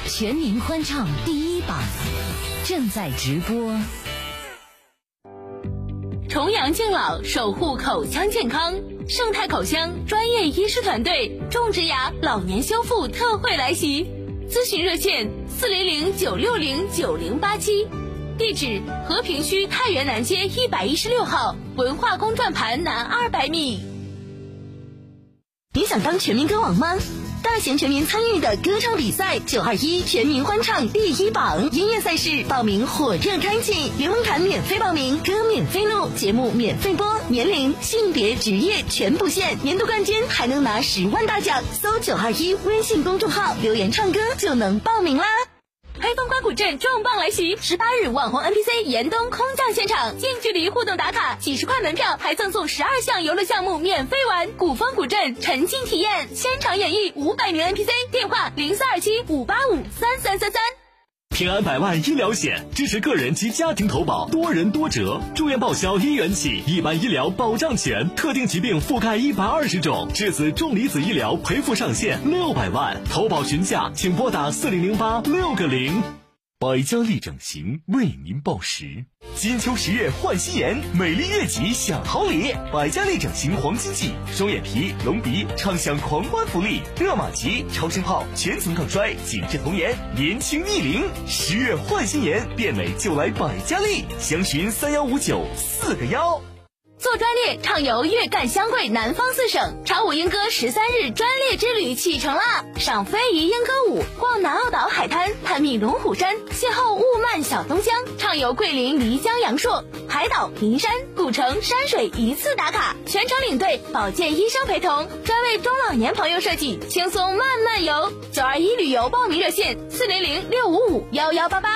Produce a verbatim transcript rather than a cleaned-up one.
全民欢唱第一榜正在直播。 重阳敬老，守护口腔健康。盛泰口腔专业医师团队种植牙老年修复特惠来袭，咨询热线四零零九六零九零八七，地址和平区太原南街一百一十六号，文化宫转盘南二百米。 你想当全民歌王吗？大型全民参与的歌唱比赛九二一全民欢唱第一榜音乐赛事报名火热开启，联盟卡免费报名，歌免费录，节目免费播，年龄、性别、职业全不限，年度冠军还能拿十万大奖。搜九二一微信公众号留言唱歌就能报名啦。 黑风刮骨阵重磅来袭，十八日网红 N P C 严冬空降现场，近距离互动打卡，几十块门票，还赠送十二项游乐项目免费玩，古风古镇沉浸体验，现场演绎五百名 N P C， 电话零四二七五八五三三三三。 平安百万医疗险支持个人及家庭投保，多人多折，住院报销一元起，一般医疗保障全，特定疾病覆盖一百二十种，质子重离子医疗赔付上限六百万，投保询价请拨打四零零八六个零。百家丽整形为您报时，金秋十月换新颜，美丽悦己享好礼。百家丽整形黄金季，双眼皮、隆鼻畅享狂欢福利，热玛吉、超声炮全层抗衰，紧致童颜，年轻逆龄。十月换新颜，变美就来百家丽，详询三幺五九四个幺。 做专列畅游粤赣湘桂南方四省，长舞莺歌十三日专列之旅启程啦！赏非遗莺歌舞，逛南澳岛海滩，探秘龙虎山，邂逅雾漫小东江，畅游桂林漓江阳朔，海岛、名山、古城、山水一次打卡，全程领队保健医生陪同，专为中老年朋友设计，轻松慢慢游。九二一旅游报名热线四零零六五五幺幺八八。